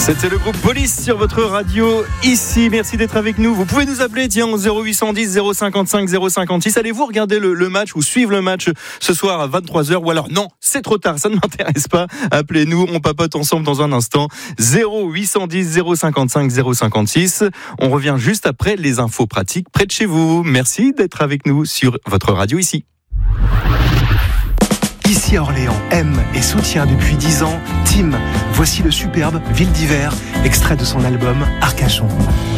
C'était le groupe Police sur votre radio ici. Merci d'être avec nous. Vous pouvez nous appeler au 0810 055 056. Allez-vous regarder le match ou suivre le match ce soir à 23h ou alors non, c'est trop tard, ça ne m'intéresse pas. Appelez-nous, on papote ensemble dans un instant. 0810 055 056. On revient juste après les infos pratiques près de chez vous. Merci d'être avec nous sur votre radio ici. Ici à Orléans, aime et soutient depuis 10 ans Tim. Voici le superbe Ville d'hiver, extrait de son album Arcachon.